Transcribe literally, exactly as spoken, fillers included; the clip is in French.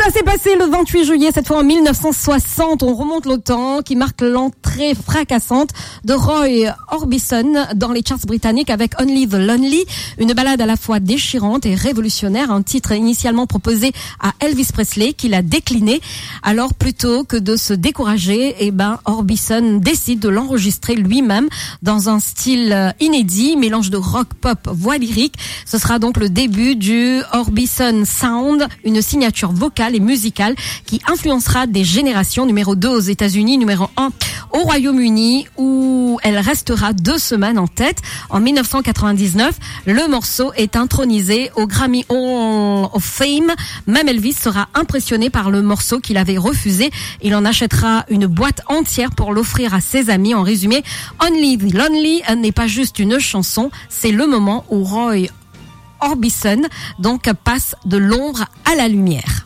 Ça s'est passé le vingt-huit juillet, cette fois en mille neuf cent soixante. On remonte le temps, qui marque l'entrée fracassante de Roy Orbison dans les charts britanniques avec Only the Lonely, une ballade à la fois déchirante et révolutionnaire, un titre initialement proposé à Elvis Presley qu'il a décliné. Alors plutôt que de se décourager, eh ben Orbison décide de l'enregistrer lui-même dans un style inédit, mélange de rock, pop, voix lyrique. Ce sera donc le début du Orbison Sound, une signature vocale et musicale qui influencera des générations. Numéro deux aux États-Unis, numéro un au Royaume-Uni, où elle restera deux semaines en tête. En mille neuf cent quatre-vingt-dix-neuf, le morceau est intronisé au Grammy Hall of Fame. Même Elvis sera impressionné par le morceau qu'il avait refusé. Il en achètera une boîte entière pour l'offrir à ses amis. En résumé, Only the Lonely n'est pas juste une chanson, c'est le moment où Roy Orbison donc passe de l'ombre à la lumière.